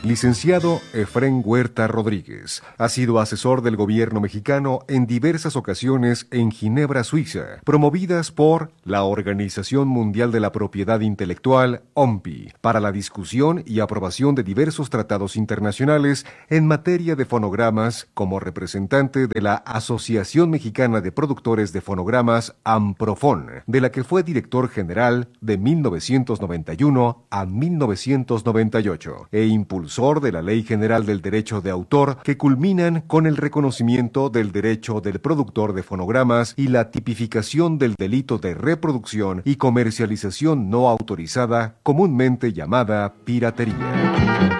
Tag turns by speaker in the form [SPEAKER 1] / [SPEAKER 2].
[SPEAKER 1] Licenciado Efrén Huerta Rodríguez. Ha sido asesor del gobierno mexicano en diversas ocasiones en Ginebra, Suiza, promovidas por la Organización Mundial de la Propiedad Intelectual, OMPI, para la discusión y aprobación de diversos tratados internacionales en materia de fonogramas, como representante de la Asociación Mexicana de Productores de Fonogramas, AMPROFON, de la que fue director general de 1991 a 1998, e impulsor de la Ley General del Derecho de Autor, que culminan con el reconocimiento del derecho del productor de fonogramas y la tipificación del delito de reproducción y comercialización no autorizada, comúnmente llamada piratería.